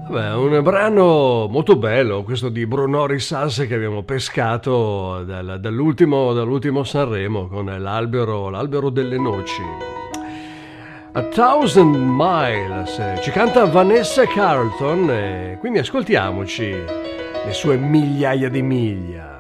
Beh, un brano molto bello, questo di Bruno Risas che abbiamo pescato dall'ultimo Sanremo con l'albero delle noci. A Thousand Miles, ci canta Vanessa Carlton, quindi ascoltiamoci le sue migliaia di miglia.